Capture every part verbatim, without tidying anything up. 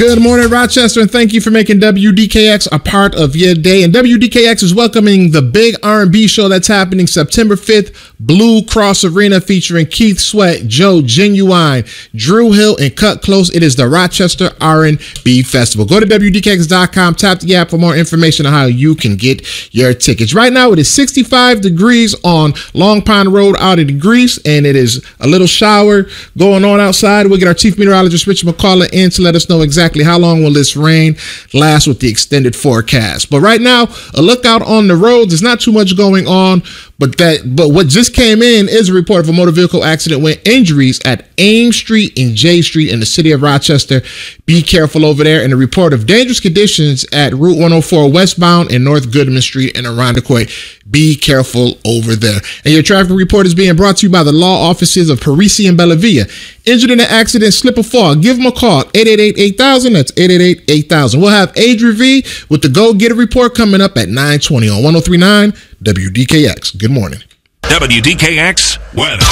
Good morning, Rochester, and thank you for making W D K X a part of your day. And W D K X is welcoming the big R and B show that's happening September fifth, Blue Cross Arena, featuring Keith Sweat, Joe Genuine, Drew Hill, and Cut Close. It is the Rochester R and B Festival. Go to W D K X dot com, tap the app for more information on how you can get your tickets. Right now, it is sixty-five degrees on Long Pond Road out in Greece, and it is a little shower going on outside. We'll get our Chief Meteorologist, Richard McCullough, in to let us know exactly how long will this rain last with the extended forecast. But right now, a lookout on the roads. There's not too much going on, but that but what just came in is a report of a motor vehicle accident with injuries at Ames Street and J Street in the city of Rochester. Be careful over there. And a report of dangerous conditions at Route one oh four westbound and North Goodman Street in Irondequoit. Be careful over there. And your traffic report is being brought to you by the law offices of Parisi and Bellavia. Injured in an accident, slip or fall, give them a call, eight eight eight, eight thousand. That's eight eight eight, eight thousand. We'll have Adri V with the Go Get It report coming up at nine twenty on one oh three point nine W D K X. Good morning. W D K X weather.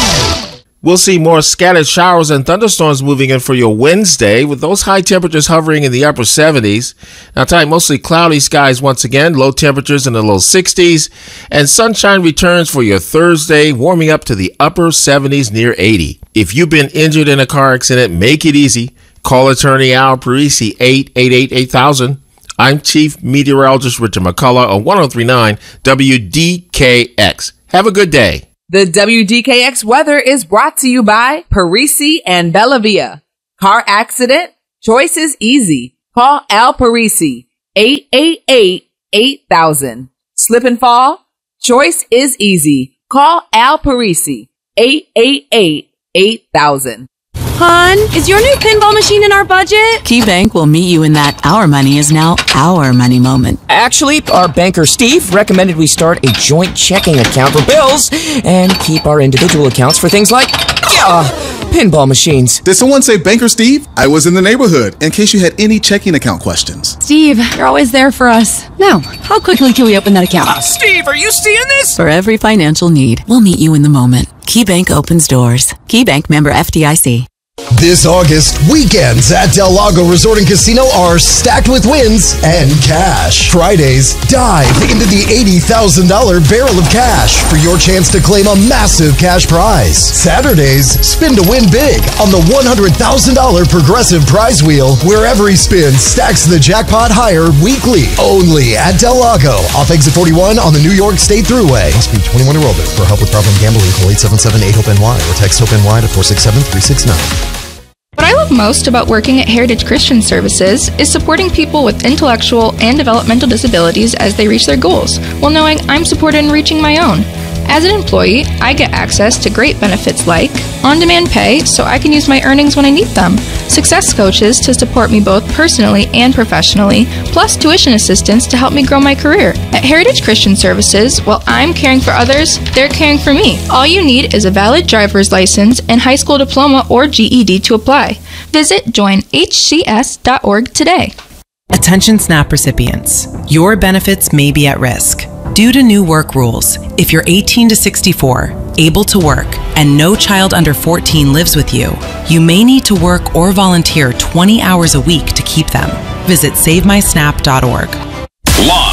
We'll see more scattered showers and thunderstorms moving in for your Wednesday, with those high temperatures hovering in the upper seventies. Now tonight, mostly cloudy skies once again, low temperatures in the low sixties, and sunshine returns for your Thursday, warming up to the upper seventies near eighty. If you've been injured in a car accident, make it easy. Call attorney Al Parisi, eight eight eight, eight thousand. I'm Chief Meteorologist Richard McCullough on one oh three point nine W D K X. Have a good day. The W D K X weather is brought to you by Parisi and Bellavia. Car accident? Choice is easy. Call Al Parisi, eight eight eight, eight thousand. Slip and fall? Choice is easy. Call Al Parisi, eight eight eight, eight thousand. Hon, is your new pinball machine in our budget? KeyBank will meet you in that our money is now our money moment. Actually, our banker Steve recommended we start a joint checking account for bills and keep our individual accounts for things like, yeah, pinball machines. Did someone say Banker Steve? I was in the neighborhood in case you had any checking account questions. Steve, you're always there for us. Now, how quickly can we open that account? Uh, Steve, are you seeing this? For every financial need, we'll meet you in the moment. KeyBank opens doors. KeyBank, member F D I C. This August, weekends at Del Lago Resort and Casino are stacked with wins and cash. Fridays, dive into the eighty thousand dollars barrel of cash for your chance to claim a massive cash prize. Saturdays, spin to win big on the one hundred thousand dollars Progressive Prize Wheel, where every spin stacks the jackpot higher weekly. Only at Del Lago, off exit forty-one on the New York State Thruway. Must be twenty-one or older. For help with problem gambling, call eight seven seven, eight, HOPE-N Y or text HOPE-N Y to four six seven, three six nine. What I love most about working at Heritage Christian Services is supporting people with intellectual and developmental disabilities as they reach their goals, while knowing I'm supported in reaching my own. As an employee, I get access to great benefits like on-demand pay so I can use my earnings when I need them, success coaches to support me both personally and professionally, plus tuition assistance to help me grow my career. At Heritage Christian Services, while I'm caring for others, they're caring for me. All you need is a valid driver's license and high school diploma or G E D to apply. Visit join H C S dot org today. Attention SNAP recipients. Your benefits may be at risk. Due to new work rules, if you're eighteen to sixty-four, able to work, and no child under fourteen lives with you, you may need to work or volunteer twenty hours a week to keep them. Visit save my snap dot org. Live